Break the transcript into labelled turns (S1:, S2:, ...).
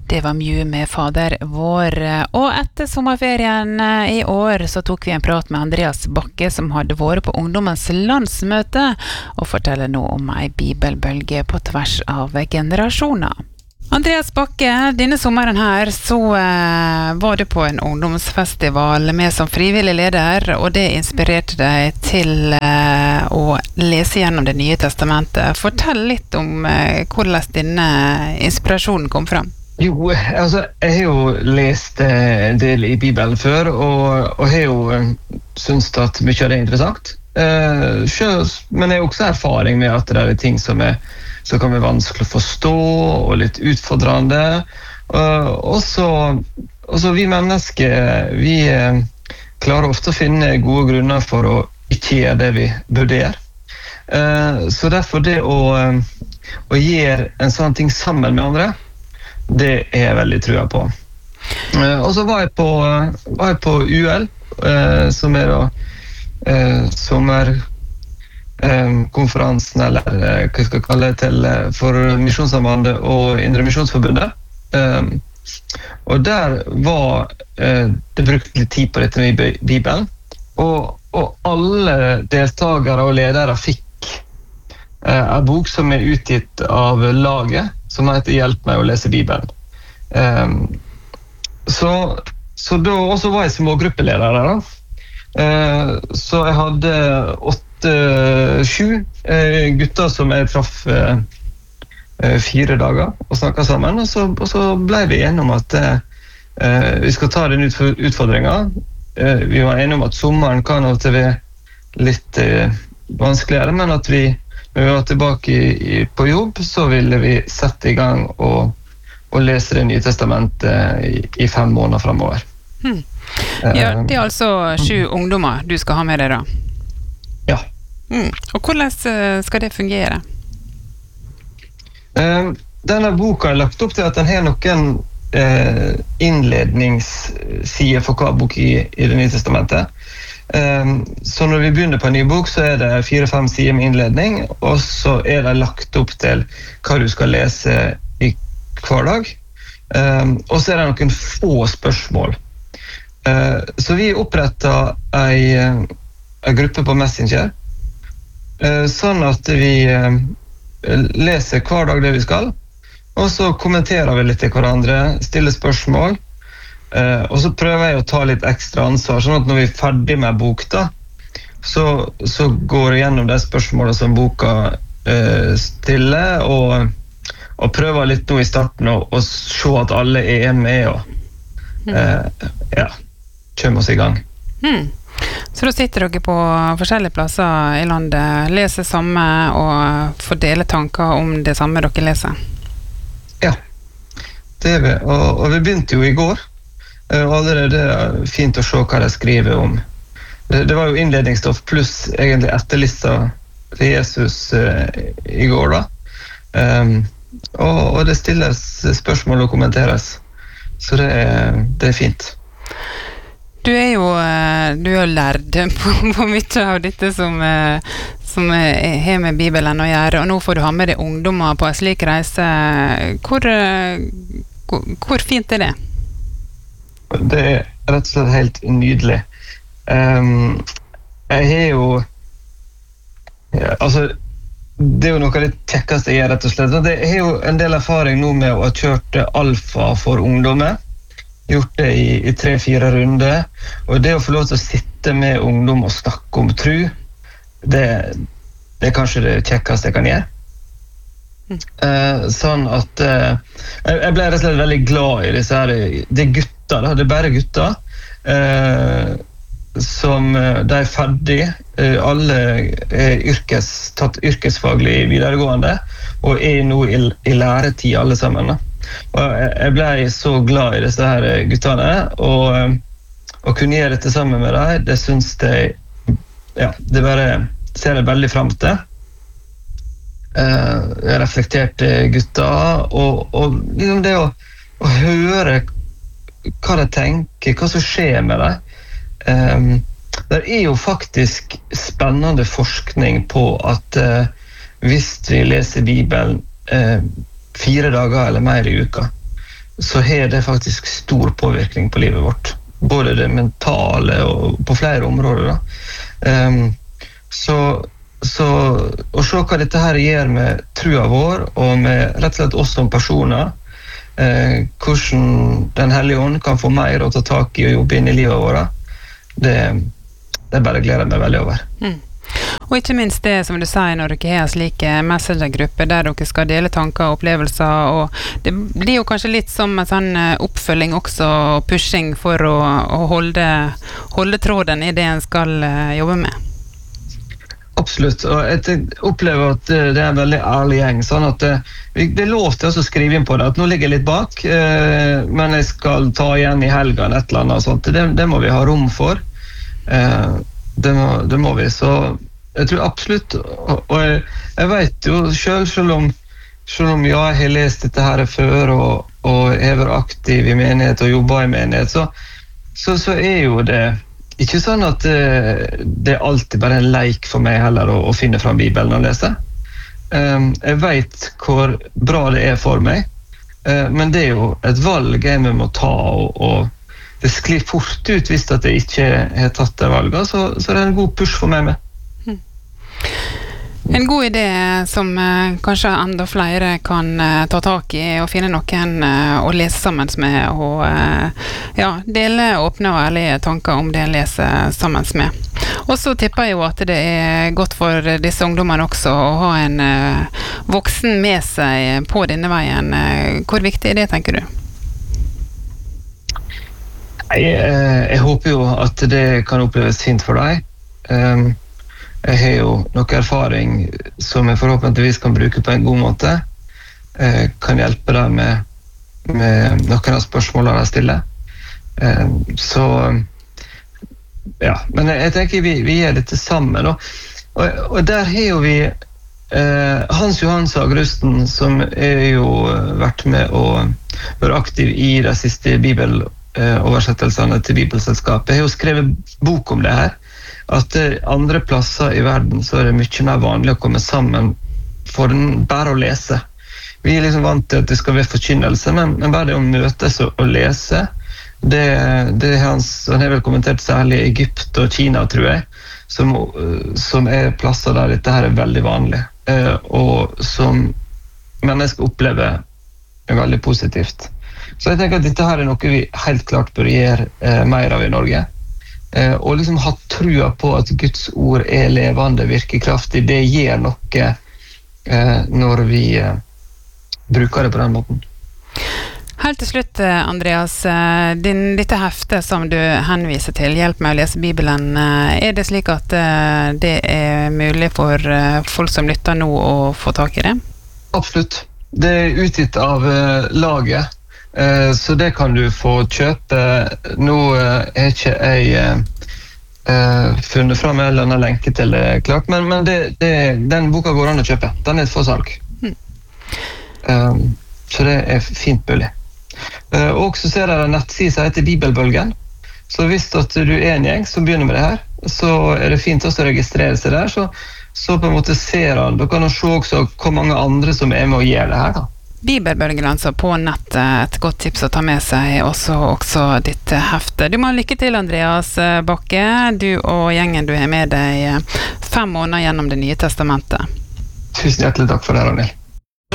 S1: Det var mye med Fader vår, og etter sommerferien i år så tok vi en prat med Andreas Bakke som hadde vært på ungdommens landsmøte og forteller nå om en bibelbølge på tvers av generasjoner. Andreas Bakke, denne sommeren her så var du på en ungdomsfestival med som frivillig leder, og det inspirerte deg til å lese gjennom Det nye testamentet. Fortell litt om hvordan denne inspirasjonen kom fram.
S2: Jo, altså, jeg har jo lest en del i Bibelen før, og har jo syntes at mye av det er interessant. Men jeg har også erfaring med at det er ting som kan være vanskelig å forstå, og litt utfordrende. Og så vi mennesker, vi klarer ofte å finne gode grunner for å ikke gjøre det vi burde gjøre. Så derfor det å gjøre en sånn ting sammen med andre, det er jeg veldig trua på. Og så var jeg på UL, som er da sommerkonferansen, eller hva jeg skal kalle det, for Misjonssambandet og Indre Misjonsforbundet. Og der var det brukt litt tid på dette med Bibelen, og alle deltagere og ledere fikk en bok som er utgitt av laget, som heter «Hjelp meg å lese Bibelen». Så da også var jeg smågruppeleder der da. Så jeg hadde 8-7 gutter som jeg traff 4 dager og snakket sammen, og så ble vi enige om at vi skal ta den utfordringen. Vi var enige om at sommeren kan av til være litt vanskeligere, men at når vi var tilbake på jobb, så ville vi sette i gang og lese Det nye testamentet i 5 måneder fremover.
S1: Ja, det er altså 7 ungdommer du skal ha med deg da?
S2: Ja.
S1: Og hvordan skal det fungere?
S2: Denne boka er lagt opp til at den har noen innledningssider for hver bok i Det nye testamentet. Så når vi begynner på en ny bok, så er det 4-5 sider med innledning, og så er det lagt opp til hva du skal lese i hver dag. Og så er det noen få spørsmål. Så vi opprettet en gruppe på Messenger, sånn at vi leser hver dag det vi skal, og så kommenterer vi litt til hverandre, stiller spørsmål, og så prøver jeg å ta litt ekstra ansvar, sånn at når vi er ferdig med bok da, så går jeg gjennom de spørsmålene som boka stiller, og prøver litt nå i starten å se at alle er med, og kommer oss i gang.
S1: Så da sitter dere på forskjellige plasser i landet, leser samme og får dele tanker om det samme dere leser?
S2: Ja, det er vi. Og vi begynte jo i går, og allerede er det fint å se hva de skriver om. Det var jo innledningsstoff pluss egentlig etterlista til Jesus i går da. Og det stilles spørsmål og kommenteres. Så det er fint.
S1: Du er jo lærd på mye av dette som har med Bibelen å gjøre, og nå får du ha med deg ungdommer på en slik reise. Hvor fint er det?
S2: Det er rett og slett helt nydelig. Jeg har jo altså det er jo noe av det kjekkeste jeg gjør rett og slett. Jeg har jo en del erfaring nå med å ha kjørt alfa for ungdommer, gjort det i 3-4 runder, og det å få lov til å sitte med ungdom og snakke om tro, det er kanskje det kjekkeste jeg kan gjøre. Sånn at jeg ble rett og slett veldig glad i disse her, det er gutter da, det er bare gutter, som de er ferdig, alle er tatt yrkesfaglig i videregående, og er nå i læretid alle sammen da. Og jeg ble så glad i disse her guttene, og kunne gjøre dette sammen med dem, det synes jeg, det bare ser jeg veldig frem til. Jeg reflekterte gutter, og liksom det å høre hva de tenker, hva som skjer med dem. Det er jo faktisk spennende forskning på at hvis vi leser Bibelen 4 dager eller mer i uka, så har det faktisk stor påvirkning på livet vårt. Både det mentale og på flere områder. Så å se hva dette her gjør med trua vår, og med rett og slett oss som personer, hvordan Den hellige ånd kan få mer å ta tak i og jobbe inn i livet vårt, det bare gleder jeg meg veldig over.
S1: Og ikke minst det som du sier når dere har slike messengergrupper der dere skal dele tanker og opplevelser, og det blir jo kanskje litt som en sånn oppfølging også, pushing for å holde tråden i det en skal jobbe med.
S2: Absolutt, og jeg opplever at det er en veldig ærlig gjeng, sånn at det er lov til å skrive inn på det, at nå ligger jeg litt bak, men jeg skal ta igjen i helgen et eller annet sånt. Det må vi ha rom for. Det må vi, så jeg tror absolutt, og jeg vet jo selv om jeg har lest dette her før, og jeg var aktiv i menighet og jobbet i menighet, så er jo det ikke sånn at det er alltid bare en leik for meg heller å finne fram Bibelen og lese. Jeg vet hvor bra det er for meg, men det er jo et valg jeg må ta, og det sklir fort ut hvis at jeg ikke har tatt det valget, så det er en god push for meg med.
S1: En god idé som kanskje enda flere kan ta tak i, og finne noen å lese sammen med, og dele åpne og ærlige tanker om det en leser sammen med. Og så tipper jeg jo at det er godt for disse ungdommene også å ha en voksen med seg på denne veien. Hvor viktig er det, tenker du?
S2: Jeg håper jo at det kan oppleves fint for deg. Jeg har jo noe erfaring som jeg forhåpentligvis kan bruke på en god måte. Kan hjelpe deg med noen av spørsmålene jeg stiller. Men jeg tenker vi gjør dette sammen. Og der har jo vi Hans Johan Sagrusten, som er jo vært med og vært aktiv i de siste bibeloversettelsene til Bibelselskapet. Jeg har jo skrevet bok om det her, at andre plasser i verden så er det mye mer vanlig å komme sammen for bare å lese. Vi er liksom vant til at det skal være forkynnelse, men bare det å møtes og lese, det han har vel kommentert særlig i Egypt og Kina, tror jeg, som er plasser der dette her er veldig vanlig, og som mennesker opplever er veldig positivt. Så jeg tenker at dette her er noe vi helt klart bør gjøre mer av i Norge. Og liksom ha trua på at Guds ord er levende, virkekraftig. Det gjør noe når vi bruker det på den måten.
S1: Helt til slutt, Andreas, dette heftet som du henviser til, Hjelp meg å lese Bibelen, er det slik at det er mulig for folk som lytter nå å få tak i det? Absolutt.
S2: Det er utgitt av laget. Så det kan du få kjøpe. Nå er ikke jeg funnet frem en eller annen lenke til det, klart, men den boka går an å kjøpe. Den er for salg. Så det er fint mulig. Og så ser jeg en nettside som heter Bibelbølgen. Så hvis at du er en gjeng som begynner med det her, så er det fint også å registrere seg der, så på en måte ser han. Da kan han se også hvor mange andre som er med å gjøre det her da.
S1: Bibelbølgen altså på nettet, et godt tips å ta med seg, også ditt hefte. Du må ha lykke til, Andreas Bakke, du og gjengen du har med deg 5 måneder gjennom Det nye testamentet.
S2: Tusen hjertelig takk for det, Ragnhild.